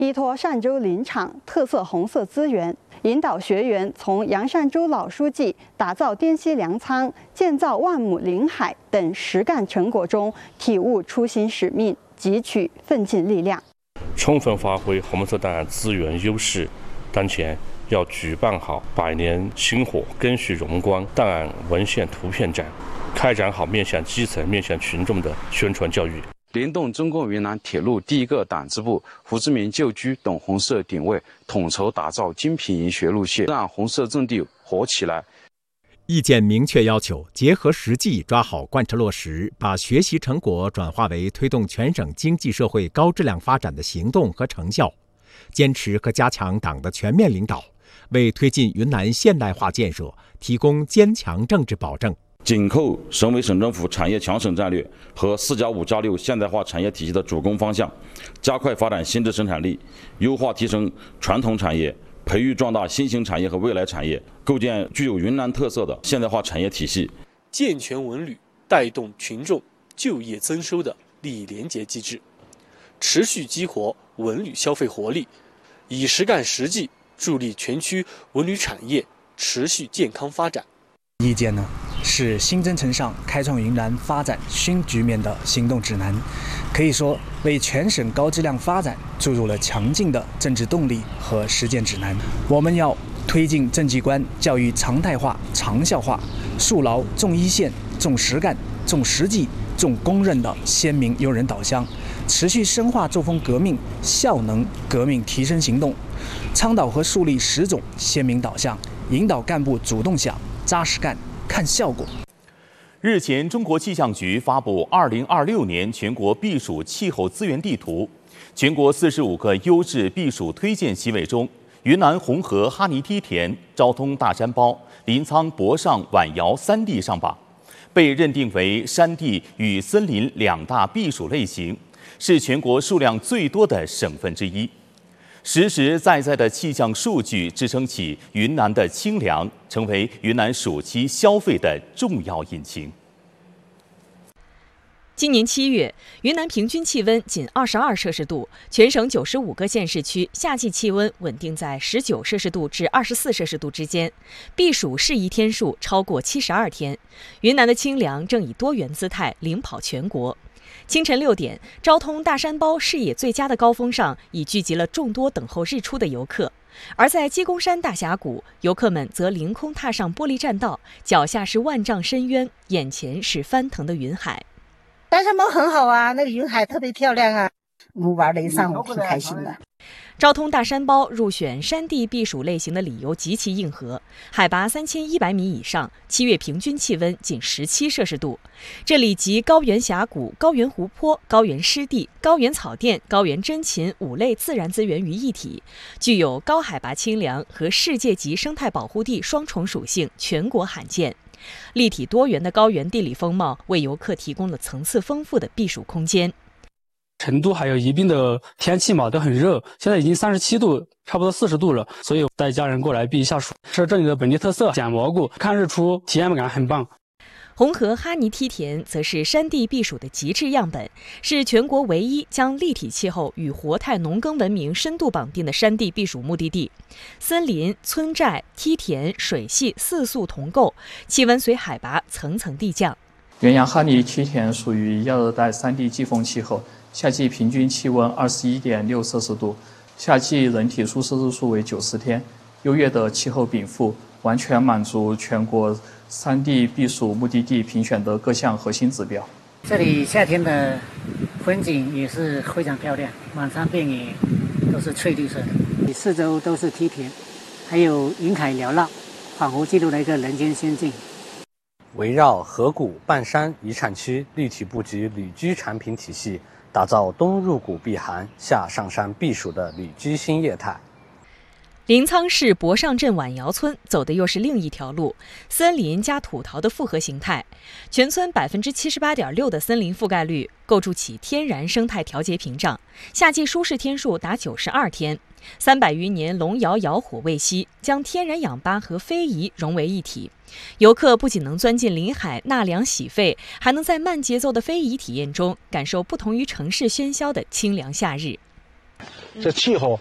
依托善州林场特色红色资源，引导学员从杨善洲老书记打造滇西粮仓、建造万亩林海等实干成果中，体悟初心使命，汲取奋进力量， 充分发挥红色档案资源优势。当前要举办好百年薪火赓续荣光档案文献图片展，开展好面向基层、面向群众的宣传教育。 联动中国云南铁路第一个党支部胡志明旧居等红色定位，统筹打造精品营学路线，让红色阵地活起来。 意见明确要求，结合实际抓好贯彻落实，把学习成果转化为推动全省经济社会高质量发展的行动和成效，坚持和加强党的全面领导，为推进云南现代化建设提供坚强政治保证。 紧扣省委省政府产业强省战略和4+5+6现代化产业体系的主攻方向，加快发展新质生产力，优化提升传统产业，培育壮大新型产业和未来产业，构建具有云南特色的现代化产业体系， 健全文旅带动群众就业增收的利益联结机制，持续激活文旅消费活力，以实干实际助力全区文旅产业持续健康发展。 意见呢，是新征程上开创云南发展新局面的行动指南，可以说为全省高质量发展注入了强劲的政治动力和实践指南。我们要推进政绩观教育常态化、长效化，树牢重一线、重实干、重实际、重公认的鲜明用人导向，持续深化作风革命、效能革命提升行动，倡导和树立10种鲜明导向，引导干部主动想、扎实干、看效果。 日前，中国气象局发布2026年全国避暑气候资源地图，全国45个优质避暑推荐席位中，云南红河哈尼梯田、昭通大山包、临沧博上晚瑶3地上榜，被认定为山地与森林2大避暑类型，是全国数量最多的省份之一。实实在在的气象数据支撑起云南的清凉，成为云南暑期消费的重要引擎。 今年7月，云南平均气温仅22摄氏度，全省95个县市区夏季气温稳定在19摄氏度至24摄氏度之间，避暑适宜天数超过72天。云南的清凉正以多元姿态领跑全国。清晨6点，昭通大山包视野最佳的高峰上已聚集了众多等候日出的游客，而在鸡公山大峡谷，游客们则凌空踏上玻璃栈道，脚下是万丈深渊，眼前是翻腾的云海。 大山包很好啊，那个云海特别漂亮啊，我们玩了一上午，挺开心的。 昭通大山包入选山地避暑类型的理由极其硬核，海拔3100米以上，7月平均气温仅17摄氏度。这里集高原峡谷、高原湖泊、高原湿地、高原草甸、高原真禽5类自然资源于一体，具有高海拔清凉和世界级生态保护地双重属性，全国罕见。立体多元的高原地理风貌为游客提供了层次丰富的避暑空间。 成都还有宜宾的天气嘛都很热，现在已经37度，差不多40度了，所以带家人过来避一下暑，吃这里的本地特色捡蘑菇、看日出，体验感很棒。 红河哈尼梯田则是山地避暑的极致样本，是全国唯一将立体气候与活态农耕文明深度绑定的山地避暑目的地。森林、村寨、梯田、水系4宿同构，气温随海拔层层递降。 元阳哈尼梯田属于亚热带山地季风气候，夏季平均气温21.6摄氏度，夏季人体舒适日数为90天，优越的气候禀赋，完全满足全国山地避暑目的地评选的各项核心指标。 这里夏天的风景也是非常漂亮，满山遍野都是翠绿色的，四周都是梯田，还有云海缭绕，仿佛记录了一个人间仙境。 围绕河谷半山遗产区立体布局旅居产品体系，打造冬入谷避寒、夏上山避暑的旅居新业态。 临沧市博上镇晚瑶村走的又是另一条路，森林加土陶的复合形态，全村78.6%的森林覆盖率，构筑起天然生态调节屏障，夏季舒适天数达92天，300余年龙窑窑火未熄，将天然氧吧和非遗融为一体。游客不仅能钻进林海纳凉洗肺，还能在慢节奏的非遗体验中感受不同于城市喧嚣的清凉夏日。 这气候